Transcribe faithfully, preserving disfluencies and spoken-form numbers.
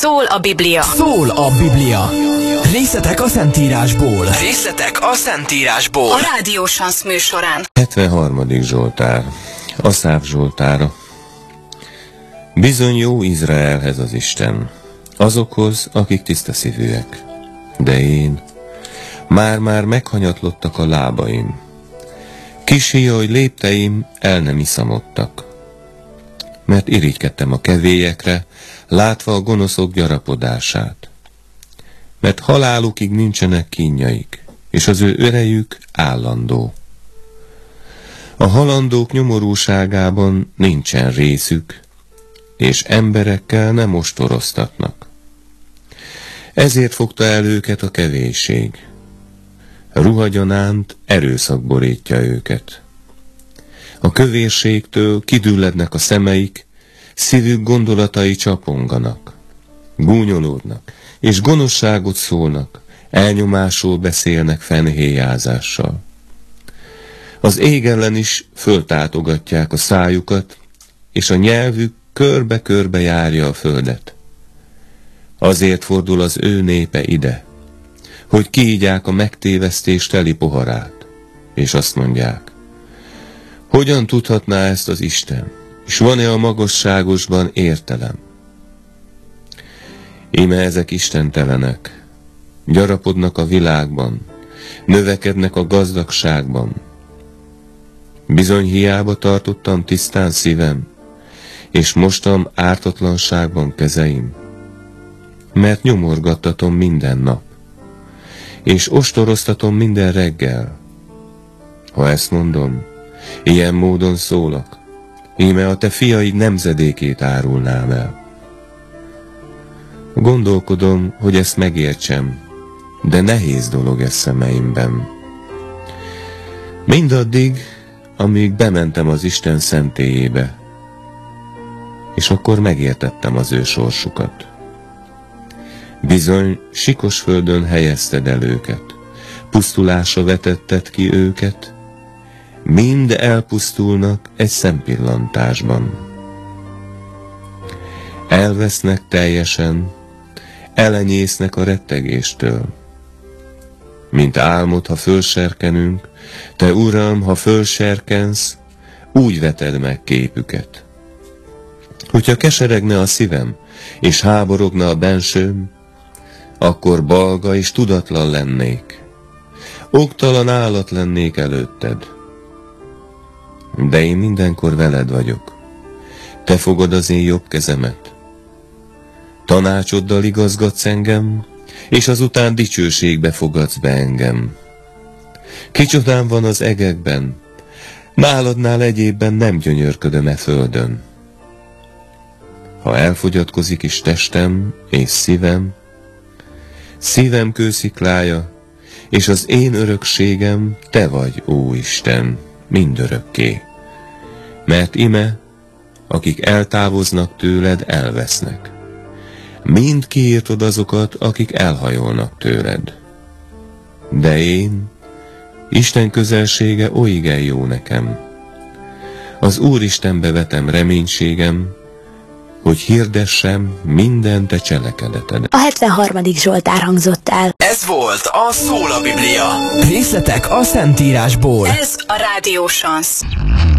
Szól a Biblia. Szól a Biblia. Részletek a Szentírásból. Részletek a Szentírásból. A Rádió Sansz műsorán. hetvenharmadik Zsoltár. Aszáf Zsoltára. Bizony jó Izraelhez az Isten, azokhoz, akik tiszta szívűek. De én, már-már meghanyatlottak a lábaim. Kis híjaj lépteim el nem iszamodtak. Mert irigykedtem a kevélyekre, látva a gonoszok gyarapodását. Mert halálukig nincsenek kínjaik, és az ő örejük állandó. A halandók nyomorúságában nincsen részük, és emberekkel nem ostoroztatnak. Ezért fogta el őket a kevésség. Ruhagyanánt erőszak borítja őket. A kövérségtől kidüllednek a szemeik, szívük gondolatai csaponganak, gúnyolódnak, és gonoszságot szólnak, elnyomásról beszélnek fenhéjázással. Az ég ellen is föltátogatják a szájukat, és a nyelvük körbe-körbe járja a földet. Azért fordul az ő népe ide, hogy kiígyák a megtévesztés teli poharát, és azt mondják, hogyan tudhatná ezt az Isten, és van-e a magasságosban értelem? Íme ezek istentelenek, gyarapodnak a világban, növekednek a gazdagságban. Bizony hiába tartottam tisztán szívem, és mostam ártatlanságban kezeim, mert nyomorgattatom minden nap, és ostoroztatom minden reggel. Ha ezt mondom, ilyen módon szólak, íme a te fiaid nemzedékét árulnám el. Gondolkodom, hogy ezt megértsem, de nehéz dolog ez szemeimben. Mindaddig, amíg bementem az Isten szentélyébe, és akkor megértettem az ő sorsukat. Bizony, sikos földön helyezted el őket, pusztulásra vetetted ki őket, mind elpusztulnak egy szempillantásban. Elvesznek teljesen, elenyésznek a rettegéstől. Mint álmod, ha fölserkenünk, te Uram, ha fölserkensz, úgy veted meg képüket. Hogyha keseregne a szívem, és háborogna a bensőm, akkor balga és tudatlan lennék. Oktalan állat lennék előtted. De én mindenkor veled vagyok. Te fogod az én jobb kezemet. Tanácsoddal igazgatsz engem, és azután dicsőségbe fogadsz be engem. Kicsodám van az egekben, náladnál egyébben nem gyönyörködöm e földön. Ha elfogyatkozik is testem és szívem, szívem kősziklája, és az én örökségem te vagy, ó Isten, mindörökké. Mert ime, akik eltávoznak tőled, elvesznek. Mind kiírtod azokat, akik elhajolnak tőled. De én, Isten közelsége olyigen jó nekem. Az Úristenbe vetem reménységem, hogy hirdessem minden te cselekedeted. A hetvenharmadik Zsoltár hangzott el. Ez volt a Szól a Biblia. Részletek a Szentírásból. Ez a Rádió Sansz.